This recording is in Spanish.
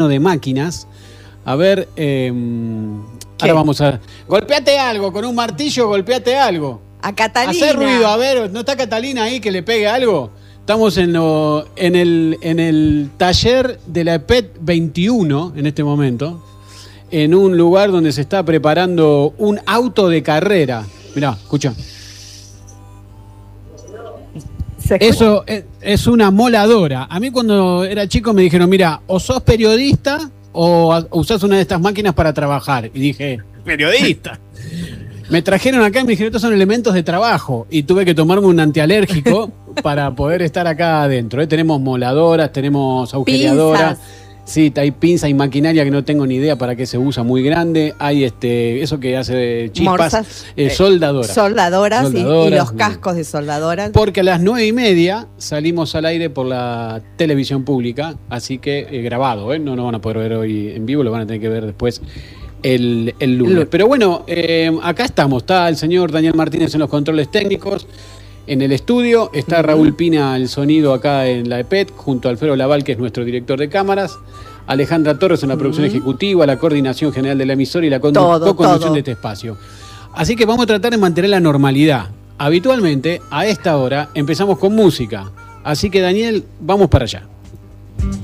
de máquinas. A ver, ahora vamos a... Golpeate algo, con un martillo golpeate algo. A Catalina. Hacer ruido, a ver, ¿no está Catalina ahí que le pegue algo? Estamos en el taller de la EPET 21 en este momento, en un lugar donde se está preparando un auto de carrera. Mirá, escucha. Eso es una moladora. A mí cuando era chico me dijeron, mira, o sos periodista o usás una de estas máquinas para trabajar. Y dije, periodista. Me trajeron acá y me dijeron, estos son elementos de trabajo. Y tuve que tomarme un antialérgico para poder estar acá adentro. Tenemos moladoras, tenemos agujereadoras. Sí, hay pinza y maquinaria que no tengo ni idea para qué se usa, muy grande. Hay eso que hace chispas, soldadoras y los cascos de soldadoras. Porque a las 9:30 salimos al aire por la televisión pública, así que grabado, no lo van a poder ver hoy en vivo, lo van a tener que ver después el lunes. Pero bueno, acá estamos, está el señor Daniel Martínez en los controles técnicos. En el estudio está Raúl Pina, el sonido acá en la EPET, junto a Alfredo Laval, que es nuestro director de cámaras, Alejandra Torres en la producción ejecutiva, la coordinación general de la emisora y la co-conducción de este espacio. Así que vamos a tratar de mantener la normalidad. Habitualmente, a esta hora, empezamos con música. Así que, Daniel, vamos para allá.